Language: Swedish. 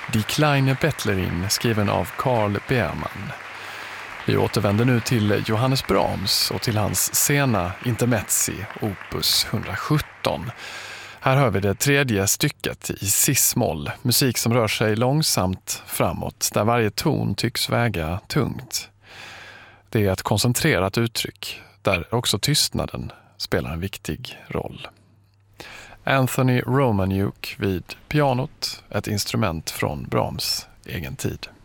Die kleine Bettlerin skriven av Carl Berman. Vi återvänder nu till Johannes Brahms och till hans sena intermezzi, opus 117. Här hör vi det tredje stycket i cis-moll, musik som rör sig långsamt framåt, där varje ton tycks väga tungt. Det är ett koncentrerat uttryck, där också tystnaden spelar en viktig roll. Anthony Romanuke vid pianot, ett instrument från Brahms egen tid.